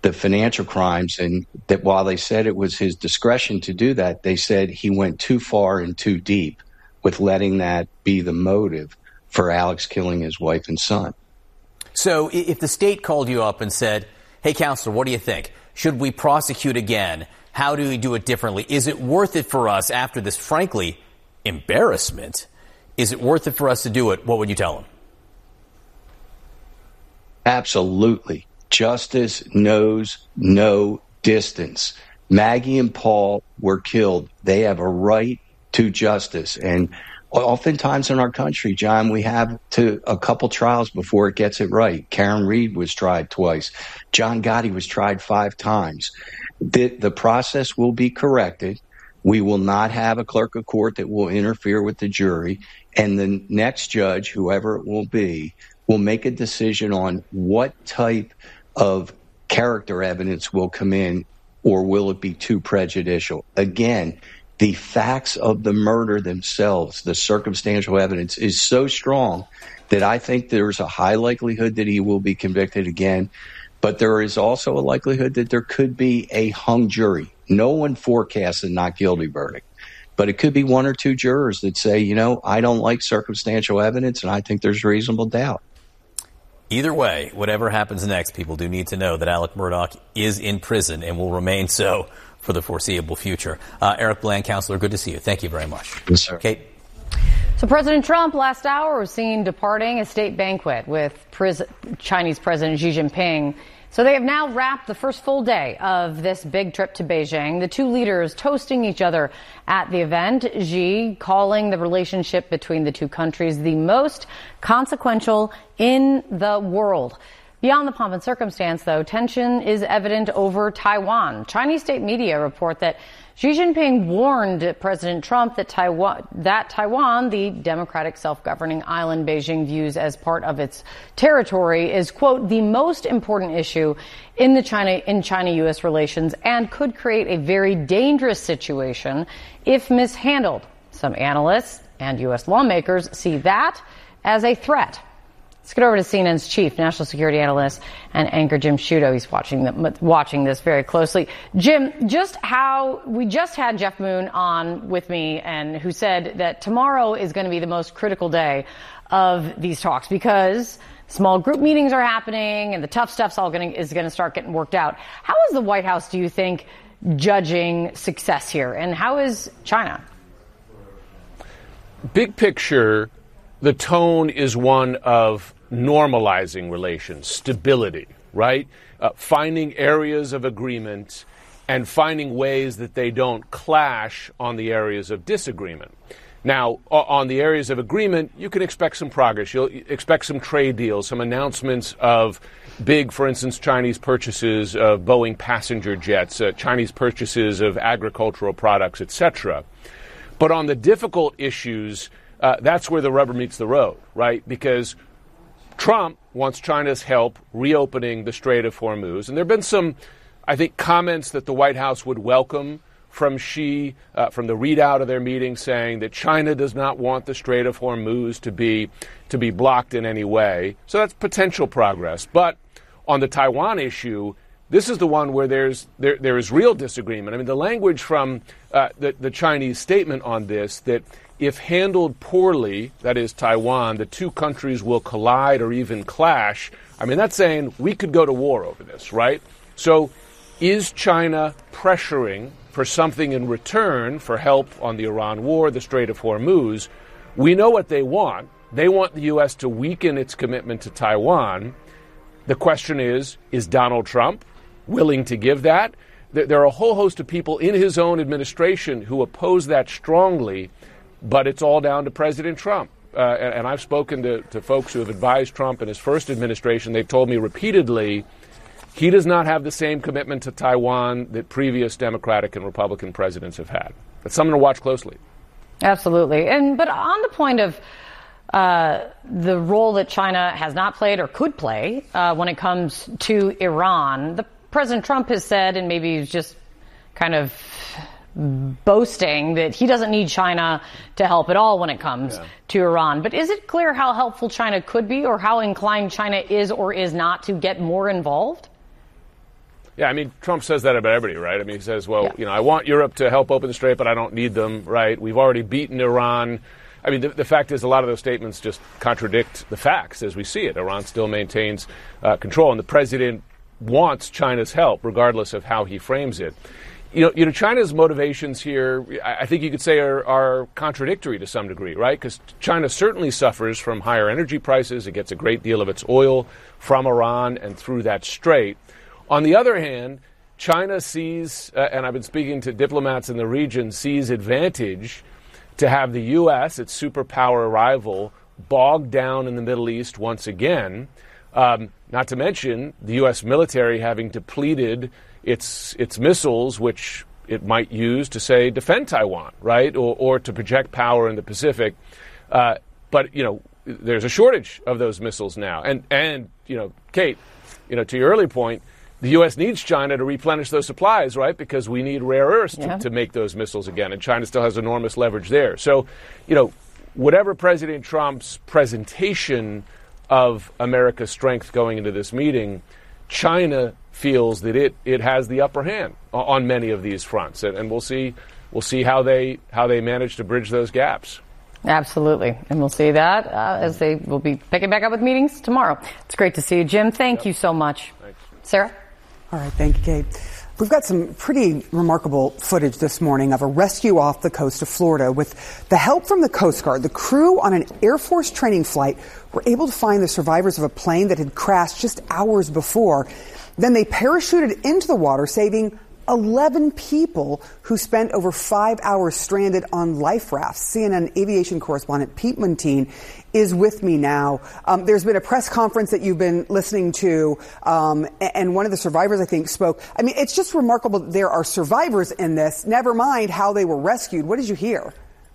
the financial crimes, and that while they said it was his discretion to do that, they said he went too far and too deep with letting that be the motive for Alex killing his wife and son. So if the state called you up and said, hey, counselor, what do you think? Should we prosecute again? How do we do it differently? Is it worth it for us after this, frankly, embarrassment? Is it worth it for us to do it? What would you tell them? Absolutely. Justice knows no distance. Maggie and Paul were killed. They have a right to justice. And oftentimes in our country, John, we have a couple trials before it gets it right. Karen Reed was tried twice. John Gotti was tried 5 times. The process will be corrected. We will not have a clerk of court that will interfere with the jury. And the next judge, whoever it will be, will make a decision on what type of character evidence will come in, or will it be too prejudicial? Again, the facts of the murder themselves, the circumstantial evidence, is so strong that I think there's a high likelihood that he will be convicted again. But there is also a likelihood that there could be a hung jury. No one forecasts a not guilty verdict. But it could be 1 or 2 jurors that say, you know, I don't like circumstantial evidence, and I think there's reasonable doubt. Either way, whatever happens next, people do need to know that Alec Murdaugh is in prison and will remain so for the foreseeable future. Eric Bland, counselor, good to see you. Thank you very much. Yes, sir. Kate. So President Trump last hour was seen departing a state banquet with Chinese President Xi Jinping. So they have now wrapped the first full day of this big trip to Beijing. The two leaders toasting each other at the event. Xi calling the relationship between the two countries the most consequential in the world. Beyond the pomp and circumstance, though, tension is evident over Taiwan. Chinese state media report that Xi Jinping warned President Trump that Taiwan, the democratic self-governing island Beijing views as part of its territory, is, quote, the most important issue in China-U.S. relations and could create a very dangerous situation if mishandled. Some analysts and U.S. lawmakers see that as a threat. Let's get over to CNN's chief national security analyst and anchor Jim Sciutto. He's watching this very closely. Jim, we just had Jeff Moon on with me, and who said that tomorrow is going to be the most critical day of these talks because small group meetings are happening and the tough stuff's is going to start getting worked out. How is the White House, do you think, judging success here, and how is China? Big picture, the tone is one of normalizing relations, stability, right? Finding areas of agreement and finding ways that they don't clash on the areas of disagreement. Now, on the areas of agreement, you can expect some progress. You'll expect some trade deals, some announcements of big, for instance, Chinese purchases of Boeing passenger jets, Chinese purchases of agricultural products, etc. But on the difficult issues, that's where the rubber meets the road, right? Because Trump wants China's help reopening the Strait of Hormuz. And there have been some, I think, comments that the White House would welcome from Xi, from the readout of their meeting, saying that China does not want the Strait of Hormuz to be blocked in any way. So that's potential progress. But on the Taiwan issue, this is the one where there is real disagreement. I mean, the language from the Chinese statement on this, that if handled poorly, that is Taiwan, the two countries will collide or even clash. I mean, that's saying we could go to war over this, right? So is China pressuring for something in return for help on the Iran war, the Strait of Hormuz? We know what they want. They want the U.S. to weaken its commitment to Taiwan. The question is Donald Trump willing to give that? There are a whole host of people in his own administration who oppose that strongly, but it's all down to President Trump. And I've spoken to folks who have advised Trump in his first administration. They've told me repeatedly he does not have the same commitment to Taiwan that previous Democratic and Republican presidents have had. That's something to watch closely. Absolutely. But on the point of the role that China has not played or could play when it comes to Iran, President Trump has said, and maybe he's just kind of boasting, that he doesn't need China to help at all when it comes to Iran. But is it clear how helpful China could be, or how inclined China is or is not to get more involved? Yeah, I mean, Trump says that about everybody, right? I mean, he says, well, I want Europe to help open the strait, but I don't need them, right? We've already beaten Iran. I mean, the fact is a lot of those statements just contradict the facts as we see it. Iran still maintains control, and the president wants China's help, regardless of how he frames it. China's motivations here, I think you could say, are contradictory to some degree, right? Because China certainly suffers from higher energy prices. It gets a great deal of its oil from Iran and through that strait. On the other hand, China sees, and I've been speaking to diplomats in the region, sees advantage to have the U.S., its superpower rival, bogged down in the Middle East once again, not to mention the U.S. military having depleted its missiles, which it might use to, say, defend Taiwan, right, or to project power in the Pacific. But there's a shortage of those missiles now. And Kate, to your earlier point, the U.S. needs China to replenish those supplies, right? Because we need rare earths to make those missiles again. And China still has enormous leverage there. So, whatever President Trump's presentation of America's strength going into this meeting, China feels that it has the upper hand on many of these fronts. And we'll see how they manage to bridge those gaps. Absolutely. And we'll see that as they will be picking back up with meetings tomorrow. It's great to see you, Jim. Thank you so much. Thanks. Sarah? All right. Thank you, Kate. We've got some pretty remarkable footage this morning of a rescue off the coast of Florida. With the help from the Coast Guard, the crew on an Air Force training flight were able to find the survivors of a plane that had crashed just hours before. Then they parachuted into the water, saving 11 people who spent over 5 hours stranded on life rafts. CNN aviation correspondent Pete Montine is with me now. There's been a press conference that you've been listening to, and one of the survivors, I think, spoke. I mean, it's just remarkable that there are survivors in this, never mind how they were rescued. What did you hear?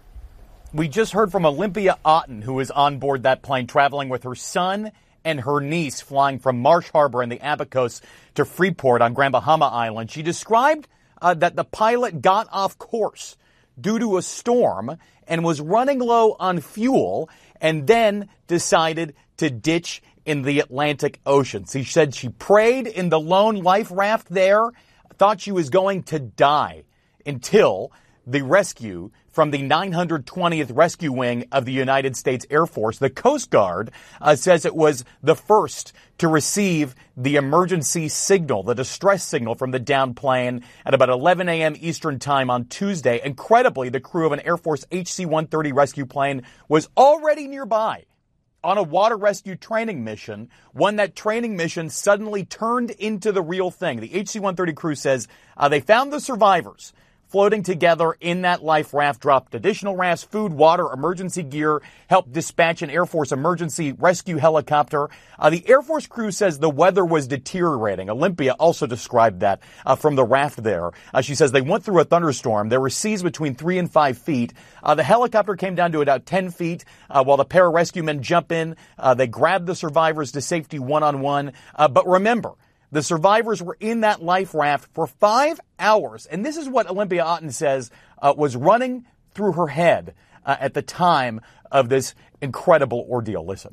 We just heard from Olympia Otten, who is on board that plane traveling with her son and her niece, flying from Marsh Harbor in the Abacos to Freeport on Grand Bahama Island. She described that the pilot got off course due to a storm and was running low on fuel and then decided to ditch in the Atlantic Ocean. She said she prayed in the lone life raft there, thought she was going to die until the rescue from the 920th Rescue Wing of the United States Air Force. The Coast Guard says it was the first to receive the emergency signal, the distress signal from the downed plane at about 11 a.m. Eastern time on Tuesday. Incredibly, the crew of an Air Force HC-130 rescue plane was already nearby on a water rescue training mission, when that training mission suddenly turned into the real thing. The HC-130 crew says they found the survivors floating together in that life raft, dropped additional rafts, food, water, emergency gear, helped dispatch an Air Force emergency rescue helicopter. The Air Force crew says the weather was deteriorating. Olympia also described that from the raft there. She says they went through a thunderstorm. There were seas between 3 and 5 feet. The helicopter came down to about 10 feet while the pararescue men jump in. They grab the survivors to safety one-on-one. But remember, the survivors were in that life raft for 5 hours. And this is what Olympia Otten says was running through her head at the time of this incredible ordeal. Listen.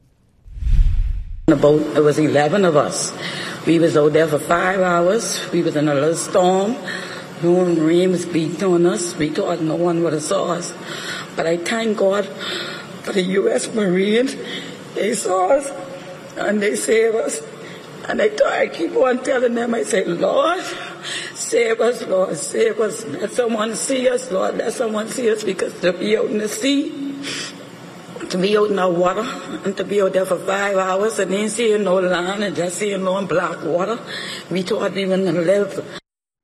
The boat, it was 11 of us. We was out there for 5 hours. We was in a little storm. No rain was beating on us. We thought no one would have saw us. But I thank God for the U.S. Marines. They saw us and they saved us. And I keep on telling them, I say, Lord, save us, Lord, save us. Let someone see us, Lord, let someone see us, because to be out in the sea, to be out in the water, and to be out there for 5 hours and then seeing no land and just seeing no black water, we thought we were going to live.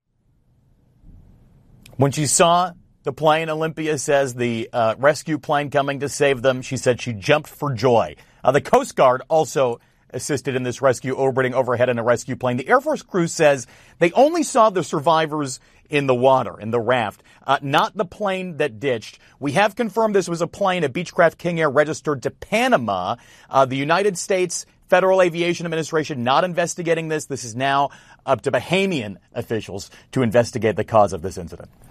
When she saw the plane, Olympia says, the rescue plane coming to save them, she said she jumped for joy. The Coast Guard also assisted in this rescue, orbiting overhead in a rescue plane. The Air Force crew says they only saw the survivors in the water, in the raft, not the plane that ditched. We have confirmed this was a plane, a Beechcraft King Air, registered to Panama. The United States Federal Aviation Administration not investigating this. This is now up to Bahamian officials to investigate the cause of this incident.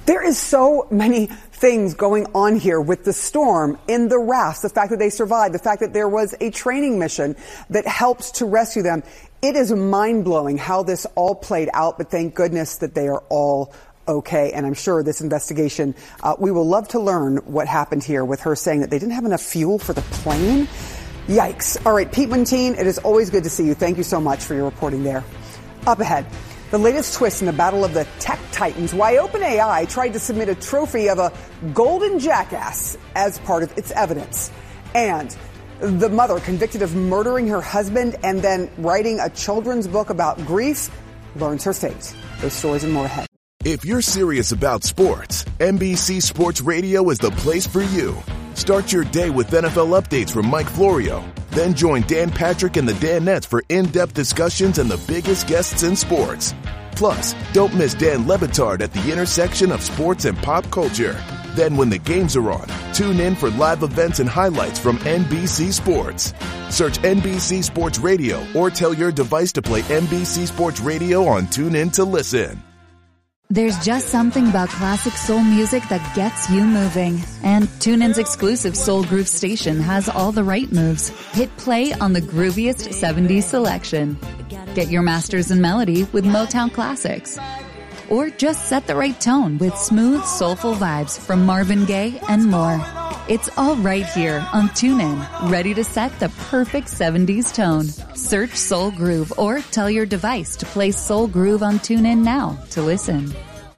There is so many things going on here with the storm, in the rafts, the fact that they survived, the fact that there was a training mission that helped to rescue them. It is mind-blowing how this all played out, but thank goodness that they are all okay. And I'm sure this investigation, we will love to learn what happened here with her saying that they didn't have enough fuel for the plane. Yikes. All right, Pete Montine, it is always good to see you. Thank you so much for your reporting there. Up ahead, the latest twist in the battle of the tech titans, why OpenAI tried to submit a trophy of a golden jackass as part of its evidence. And the mother convicted of murdering her husband and then writing a children's book about grief learns her fate. Those stories and more ahead. If you're serious about sports, NBC Sports Radio is the place for you. Start your day with NFL updates from Mike Florio. Then join Dan Patrick and the Danettes for in-depth discussions and the biggest guests in sports. Plus, don't miss Dan Le Batard at the intersection of sports and pop culture. Then when the games are on, tune in for live events and highlights from NBC Sports. Search NBC Sports Radio or tell your device to play NBC Sports Radio on TuneIn to listen. There's just something about classic soul music that gets you moving. And TuneIn's exclusive Soul Groove station has all the right moves. Hit play on the grooviest 70s selection. Get your masters in melody with Motown classics. Or just set the right tone with smooth, soulful vibes from Marvin Gaye and more. It's all right here on TuneIn, ready to set the perfect 70s tone. Search Soul Groove or tell your device to play Soul Groove on TuneIn now to listen.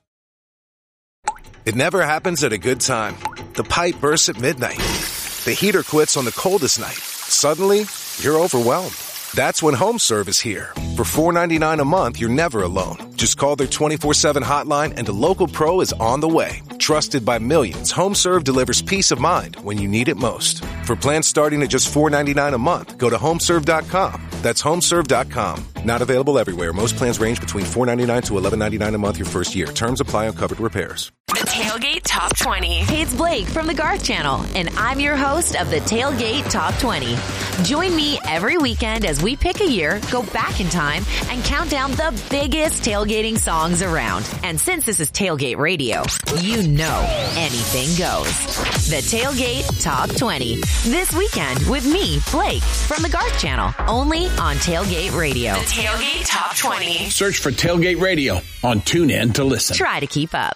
It never happens at a good time. The pipe bursts at midnight. The heater quits on the coldest night. Suddenly, you're overwhelmed. That's when HomeServe is here. For $4.99 a month, you're never alone. Just call their 24/7 hotline and a local pro is on the way. Trusted by millions, HomeServe delivers peace of mind when you need it most. For plans starting at just $4.99 a month, go to HomeServe.com. That's HomeServe.com. Not available everywhere. Most plans range between $4.99 to $11.99 a month your first year. Terms apply on covered repairs. The Tailgate Top 20. Hey, it's Blake from the Garth Channel, and I'm your host of the Tailgate Top 20. Join me every weekend as we pick a year, go back in time, and count down the biggest tailgating songs around. And since this is Tailgate Radio, you know anything goes. The Tailgate Top 20. This weekend with me, Blake, from the Garth Channel, only on Tailgate Radio. The Tailgate Top 20. Search for Tailgate Radio on TuneIn to listen. Try to keep up.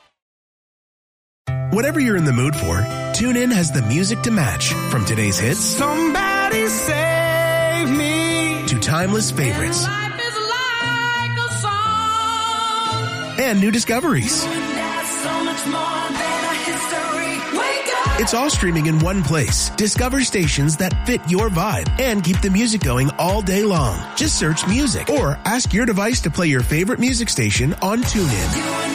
Whatever you're in the mood for, TuneIn has the music to match. From today's hits, Somebody Save Me, to timeless favorites. And life is like a song. And new discoveries. So much more than a history. Wake up. It's all streaming in one place. Discover stations that fit your vibe and keep the music going all day long. Just search music or ask your device to play your favorite music station on TuneIn.